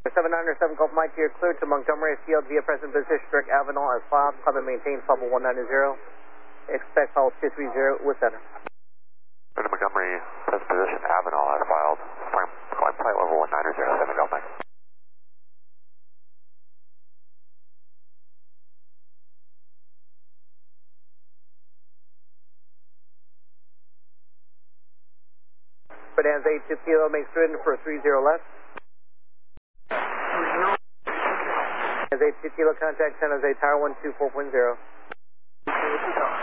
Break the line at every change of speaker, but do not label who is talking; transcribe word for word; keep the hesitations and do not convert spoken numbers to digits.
seven nine seven Gulf Mike, you're cleared to Montgomery Field via present position, direct Avenal as filed. Climb and maintain level one ninety. Expect call two three zero with center.
To Montgomery, present position, Avenal as filed. Climb, climb flight level one ninety, seven Gulf Mike.
Bonanza eight two kilo makes ridden for three zero left. Bonanza eight two kilo contact San Jose Tower one two four point zero.